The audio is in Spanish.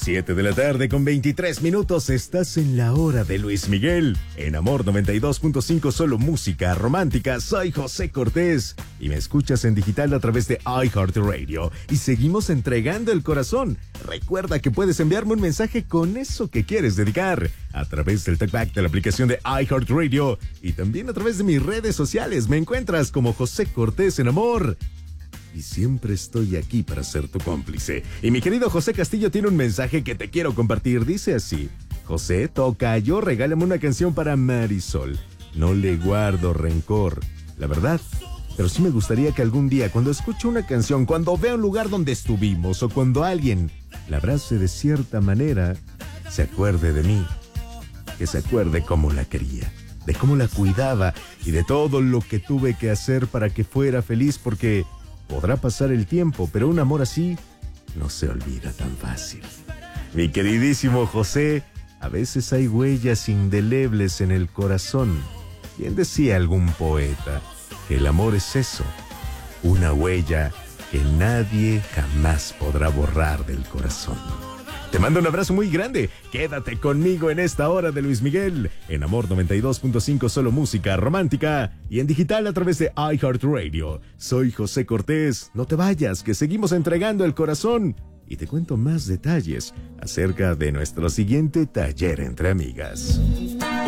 7 de la tarde con 23 minutos, estás en la hora de Luis Miguel. En Amor 92.5, solo música romántica. Soy José Cortés y me escuchas en digital a través de iHeartRadio. Y seguimos entregando el corazón. Recuerda que puedes enviarme un mensaje con eso que quieres dedicar a través del talkback de la aplicación de iHeartRadio y también a través de mis redes sociales. Me encuentras como José Cortés en Amor. Y siempre estoy aquí para ser tu cómplice. Y mi querido José Castillo tiene un mensaje que te quiero compartir. Dice así: José, tocayo, regálame una canción para Marisol. No le guardo rencor, la verdad. Pero sí me gustaría que algún día, cuando escuche una canción, cuando vea un lugar donde estuvimos o cuando alguien la abrace de cierta manera, se acuerde de mí. Que se acuerde cómo la quería, de cómo la cuidaba y de todo lo que tuve que hacer para que fuera feliz, porque podrá pasar el tiempo, pero un amor así no se olvida tan fácil. Mi queridísimo José, a veces hay huellas indelebles en el corazón. Bien decía algún poeta que el amor es eso, una huella que nadie jamás podrá borrar del corazón. Te mando un abrazo muy grande. Quédate conmigo en esta hora de Luis Miguel, en Amor 92.5, solo música romántica y en digital a través de iHeartRadio. Soy José Cortés. No te vayas, que seguimos entregando el corazón y te cuento más detalles acerca de nuestro siguiente taller entre amigas.